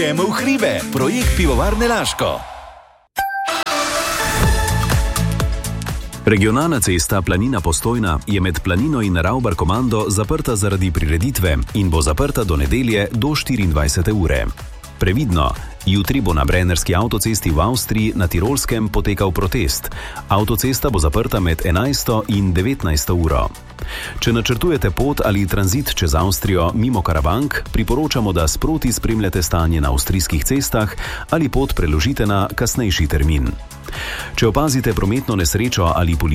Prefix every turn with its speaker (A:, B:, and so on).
A: Gremo v hribe, projekt Pivovarne Laško.
B: Regionalna cesta Planina-Postojna je med Planino in Ravbar komando zaprta zaradi prireditve in bo zaprta do nedelje do 24. ure. Previdno, jutri bo na Brennerski avtocesti v Avstriji na Tirolskem potekal protest. Avtocesta bo zaprta med 11. in 19. uro. Če načrtujete pot ali tranzit čez Avstrijo mimo Karavank, priporočamo, da sproti spremljate stanje na avstrijskih cestah ali pot preložite na kasnejši termin. Če opazite prometno nesrečo ali